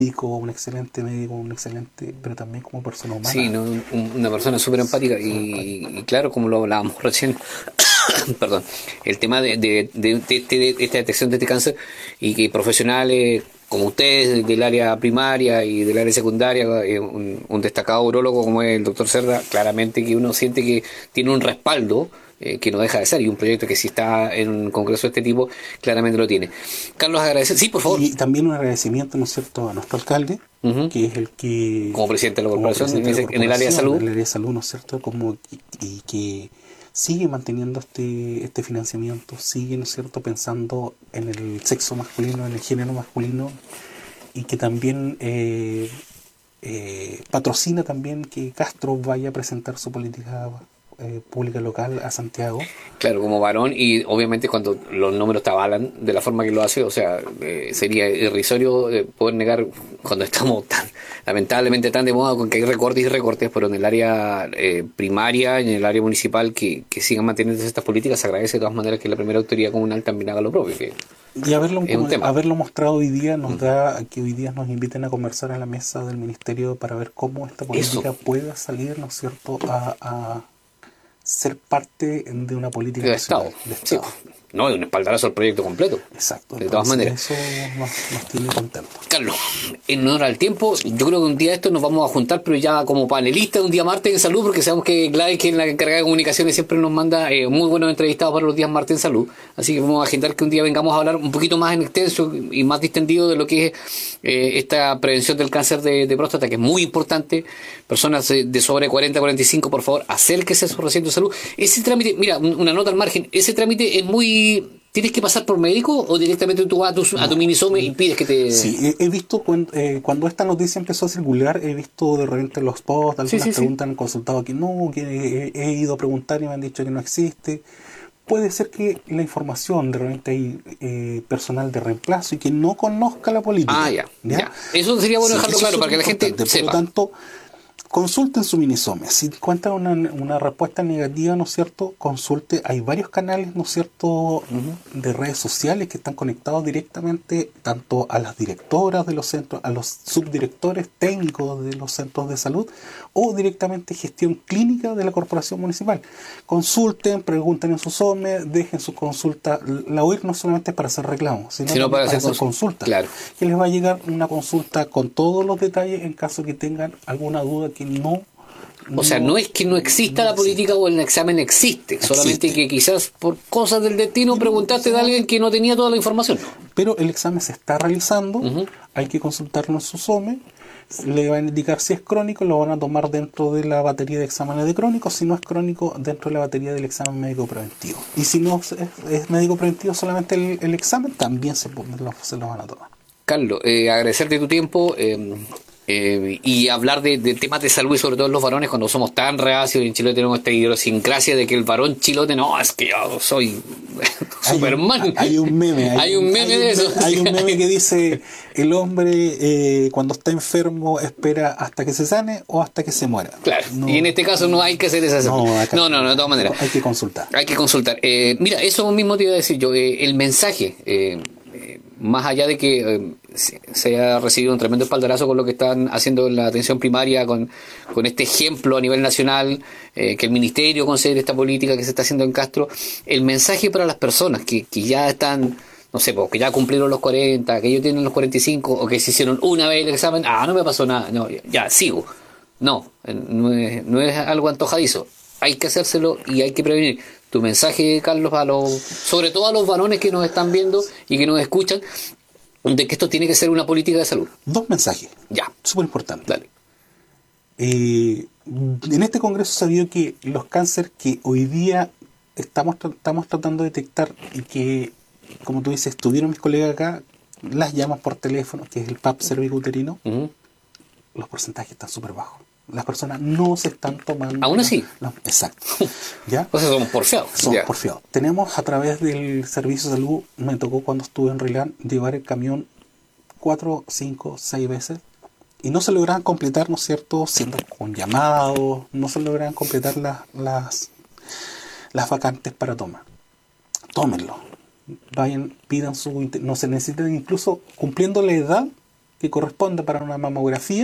un excelente médico, un excelente, pero también como persona humana. Sí, ¿no? Una persona súper empática y claro, como lo hablábamos recién, perdón, el tema de esta detección de este cáncer y que profesionales como ustedes del área primaria y del área secundaria, un destacado urólogo como es el doctor Cerda, claramente que uno siente que tiene un respaldo que no deja de ser, y un proyecto que si está en un congreso de este tipo, claramente lo tiene. Carlos, agradecer. Sí, por favor. Y también un agradecimiento, ¿no es cierto?, a nuestro alcalde, que es el que... Como presidente de la corporación, en el área de salud. En el área de salud, ¿no es cierto?, y que sigue manteniendo este financiamiento, sigue, ¿no es cierto?, pensando en el sexo masculino, en el género masculino, y que también patrocina también que Castro vaya a presentar su política pública local a Santiago. Claro, como varón, y obviamente cuando los números te avalan de la forma que lo hace, o sea, sería irrisorio poder negar cuando estamos lamentablemente tan de moda con que hay recortes y recortes, pero en el área primaria, en el área municipal, que sigan manteniendo estas políticas. Se agradece de todas maneras que la primera autoridad comunal también haga lo propio. Y haberlo mostrado hoy día nos da que hoy día nos inviten a conversar a la mesa del ministerio para ver cómo esta política pueda salir, ¿no es cierto?, a ser parte de una política de Estado. Sí. No, de un espaldarazo al proyecto completo. Exacto. De todas maneras. Eso nos tiene contentos. Carlos, en honor al tiempo, yo creo que un día esto nos vamos a juntar, pero ya como panelistas, un día martes en salud, porque sabemos que Gladys, que es la encargada de comunicaciones, siempre nos manda muy buenos entrevistados para los días martes en salud. Así que vamos a agendar que un día vengamos a hablar un poquito más en extenso y más distendido de lo que es esta prevención del cáncer de próstata, que es muy importante. Personas de sobre 40, 45, por favor, acérquese a su recinto de salud. Ese trámite, mira, una nota al margen, ese trámite es muy... ¿Tienes que pasar por médico o directamente tú vas a tu Minisome y pides que te...? Sí, he visto cuando esta noticia empezó a circular, he visto de repente los posts, algunas preguntas han consultado que no, que he ido a preguntar y me han dicho que no existe. Puede ser que la información, de repente hay personal de reemplazo y que no conozca la política. Ya. Eso sería bueno dejarlo claro para que la gente sepa. Por lo tanto, consulten su Minisome. Si encuentran una respuesta negativa, ¿no es cierto?, consulte. Hay varios canales, ¿no es cierto?, de redes sociales que están conectados directamente tanto a las directoras de los centros, a los subdirectores técnicos de los centros de salud o directamente gestión clínica de la corporación municipal. Consulten, pregunten en su SOME, dejen su consulta. La OIR no solamente es para hacer reclamos, sino para hacer consultas. Claro. Que les va a llegar una consulta con todos los detalles en caso que tengan alguna duda que no. O sea, no es que no exista la política o el examen existe, solamente que quizás por cosas del destino preguntaste de alguien que no tenía toda la información. Pero el examen se está realizando, hay que consultarlo en su SOME, le van a indicar si es crónico, lo van a tomar dentro de la batería de exámenes de crónicos, si no es crónico, dentro de la batería del examen médico preventivo. Y si no es médico preventivo, solamente el examen, también se lo van a tomar. Carlos, agradecerte tu tiempo. Y hablar de temas de salud y sobre todo los varones cuando somos tan reacios y en Chile tenemos esta idiosincrasia de que el varón chilote no, es que yo soy Superman. Hay un meme de eso. Hay un meme que dice el hombre cuando está enfermo espera hasta que se sane o hasta que se muera. Claro, y en este caso no hay que hacer esa no, de todas maneras. Hay que consultar. Mira, eso mismo te iba a decir yo, el mensaje, más allá de que se haya recibido un tremendo espaldarazo con lo que están haciendo en la atención primaria, con este ejemplo a nivel nacional, que el ministerio considere esta política que se está haciendo en Castro, el mensaje para las personas que ya están, no sé, que ya cumplieron los 40, que ellos tienen los 45, o que se hicieron una vez el examen, no me pasó nada, no, ya sigo. No es algo antojadizo. Hay que hacérselo y hay que prevenir. Tu mensaje, Carlos, sobre todo a los varones que nos están viendo y que nos escuchan, de que esto tiene que ser una política de salud. 2 mensajes. Ya. Súper importante. Dale. En este congreso se vio que los cánceres que hoy día estamos tratando de detectar y que, como tú dices, tuvieron mis colegas acá, las llamas por teléfono, que es el PAP cervicuterino, los porcentajes están súper bajos. Las personas no se están tomando... ¿Aún así? Exacto. ¿Ya? O sea, somos porfiados. Somos porfiados. Tenemos a través del servicio de salud, me tocó cuando estuve en Rilán, llevar el camión 4, 5, 6 veces y no se lograban completar, ¿no es cierto?, siendo con llamados, no se lograban completar las vacantes para tomar. Tómenlo. Vayan, pidan no se necesitan, incluso cumpliendo la edad, que corresponda para una mamografía,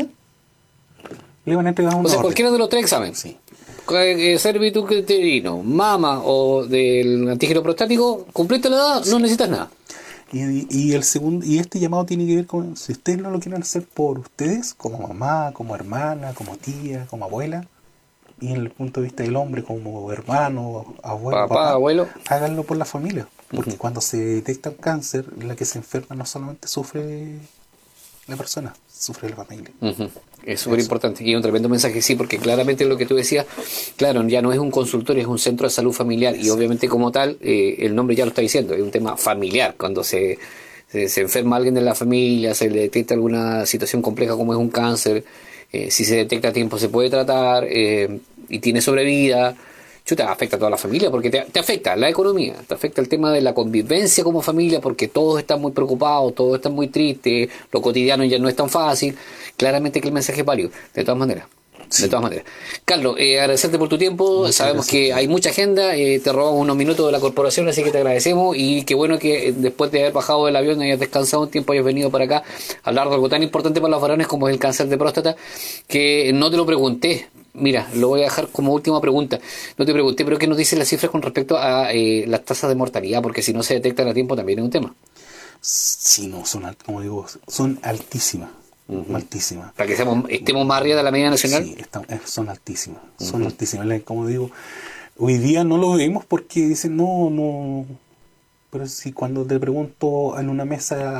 le van a entregar una O sea, orden. cualquiera de los 3 exámenes. Sí. Cervitud uterino, mama o del antígeno prostático, cumpliste la edad, no necesitas nada. Y el segundo, y este llamado tiene que ver con, si ustedes no lo quieren hacer por ustedes, como mamá, como hermana, como tía, como abuela, y en el punto de vista del hombre, como hermano, abuelo, Papá, abuelo. háganlo por la familia. Porque cuando se detecta un cáncer, la que se enferma no solamente sufre la persona, sufre la familia. Es súper importante y es un tremendo mensaje, sí, porque claramente lo que tú decías, claro, ya no es un consultorio, es un centro de salud familiar y obviamente como tal, el nombre ya lo está diciendo, es un tema familiar. Cuando se enferma alguien de la familia, se le detecta alguna situación compleja como es un cáncer, si se detecta a tiempo se puede tratar y tiene sobrevida, chuta, afecta a toda la familia porque te afecta la economía, te afecta el tema de la convivencia como familia porque todos están muy preocupados, todos están muy tristes, lo cotidiano ya no es tan fácil. Claramente que el mensaje es válido, de todas maneras. Sí. De todas maneras. Carlos, agradecerte por tu tiempo. Muchas Sabemos gracias. Que hay mucha agenda, te robamos unos minutos de la corporación, así que te agradecemos y qué bueno que después de haber bajado del avión y hayas descansado un tiempo, hayas venido para acá a hablar de algo tan importante para los varones como es el cáncer de próstata, que no te lo pregunté. Mira, lo voy a dejar como última pregunta. No te pregunté, pero ¿qué nos dicen las cifras con respecto a las tasas de mortalidad? Porque si no se detectan a tiempo también es un tema. Sí, no, como digo, son altísimas. Altísimas. Para que estemos más arriba de la media nacional. Sí, son altísimas. Son altísimas. Como digo, hoy día no lo vemos porque dicen, no. Pero si cuando te pregunto en una mesa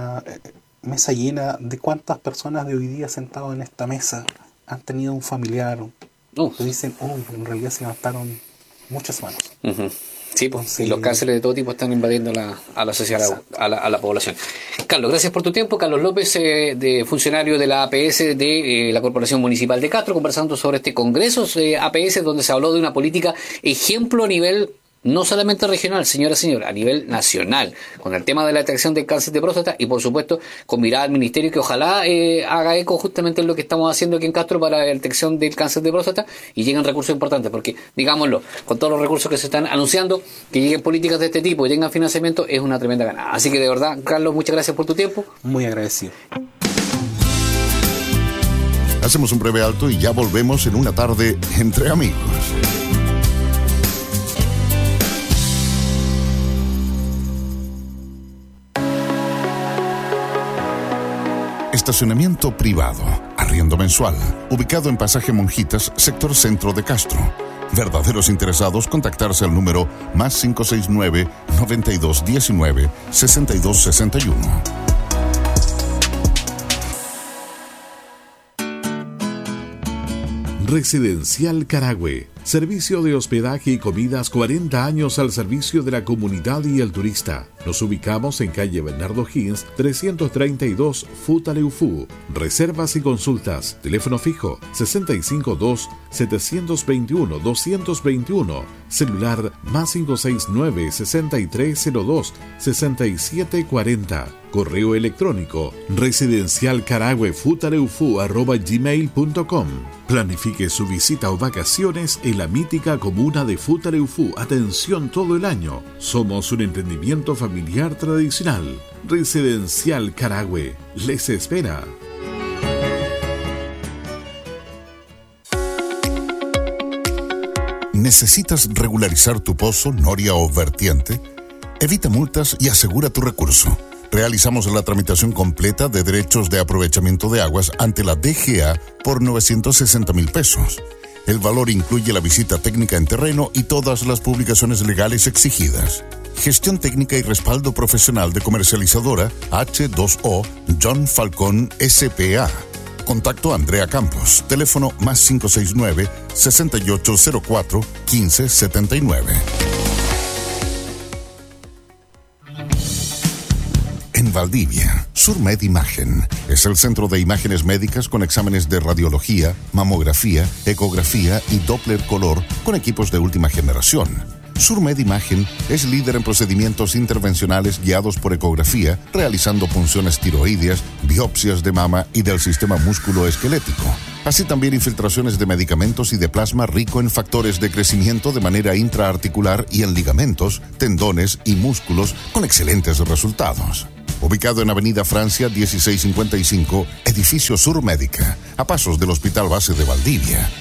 llena de cuántas personas de hoy día sentados en esta mesa han tenido un familiar, te dicen, en realidad se levantaron muchas manos. Sí, pues, y los cánceres de todo tipo están invadiendo a la sociedad, a la población. Carlos, gracias por tu tiempo. Carlos López, de funcionario de la APS de la Corporación Municipal de Castro, conversando sobre este congreso APS, donde se habló de una política ejemplo a nivel no solamente regional, señora, a nivel nacional, con el tema de la detección del cáncer de próstata y por supuesto con mirada al ministerio que ojalá haga eco justamente en lo que estamos haciendo aquí en Castro para la detección del cáncer de próstata y lleguen recursos importantes, porque digámoslo, con todos los recursos que se están anunciando, que lleguen políticas de este tipo y tengan financiamiento es una tremenda ganada. Así que de verdad, Carlos, muchas gracias por tu tiempo. Muy agradecido. Hacemos un breve alto y ya volvemos en una tarde entre amigos. Estacionamiento privado, arriendo mensual, ubicado en Pasaje Monjitas, sector centro de Castro. Verdaderos interesados, contactarse al número +569 9219 6261. Residencial Carahue. Servicio de hospedaje y comidas 40 años al servicio de la comunidad y el turista. Nos ubicamos en calle Bernardo Higgins, 332, Futaleufú. Reservas y consultas. Teléfono fijo 652-721-221. Celular +569 6302 6740. Correo electrónico residencialcarahuefutaleufú@gmail.com. Planifique su visita o vacaciones en la mítica comuna de Futaleufú. Atención todo el año. Somos un emprendimiento familiar tradicional. Residencial Carahue les espera. ¿Necesitas regularizar tu pozo, noria o vertiente? Evita multas y asegura tu recurso. Realizamos la tramitación completa de derechos de aprovechamiento de aguas ante la DGA por 960,000 pesos. El valor incluye la visita técnica en terreno y todas las publicaciones legales exigidas. Gestión técnica y respaldo profesional de comercializadora H2O John Falcón S.p.A. Contacto Andrea Campos. Teléfono +569 6804 1579. En Valdivia, Surmed Imagen es el centro de imágenes médicas con exámenes de radiología, mamografía, ecografía y Doppler color con equipos de última generación. Surmed Imagen es líder en procedimientos intervencionales guiados por ecografía, realizando punciones tiroideas, biopsias de mama y del sistema músculo-esquelético. Así también infiltraciones de medicamentos y de plasma rico en factores de crecimiento de manera intraarticular y en ligamentos, tendones y músculos con excelentes resultados. ubicado en Avenida Francia 1655, Edificio Sur Médica, a pasos del Hospital Base de Valdivia.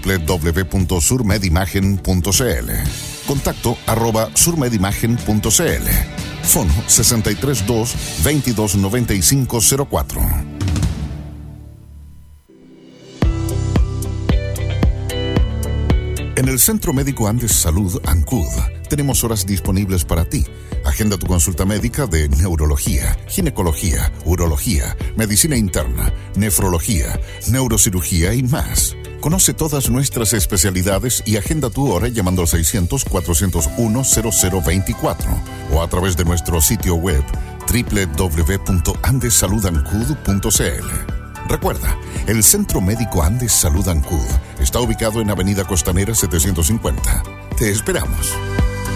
www.surmedimagen.cl. Contacto @surmedimagen.cl. Fono 632 229504. En el Centro Médico Andes Salud ANCUD tenemos horas disponibles para ti. Agenda tu consulta médica de neurología, ginecología, urología, medicina interna, nefrología, neurocirugía y más. Conoce todas nuestras especialidades y agenda tu hora llamando al 600-401-0024 o a través de nuestro sitio web www.andesaludancud.cl. Recuerda, el Centro Médico Andes Salud ANCUD está ubicado en Avenida Costanera 750. Te esperamos.